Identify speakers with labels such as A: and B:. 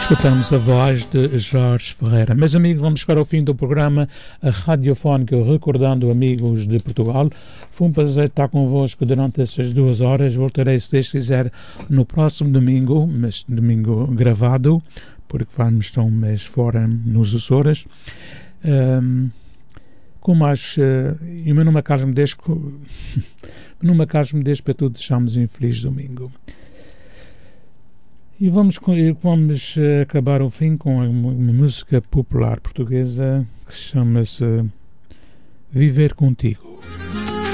A: Escutamos a voz de Jorge Ferreira. Meus amigos, vamos chegar ao fim do programa radiofónico Recordando Amigos de Portugal. Foi um prazer estar convosco durante essas 2 horas. Voltarei, se Deus quiser, no próximo domingo, mas domingo gravado, porque vamos estar um mês fora nos Açores. Com mais... e o meu nome é Carlos Medesco. Meu nome é Carlos Medesco, para todos desejamos um feliz domingo. E vamos acabar o fim com uma música popular portuguesa que chama-se Viver Contigo.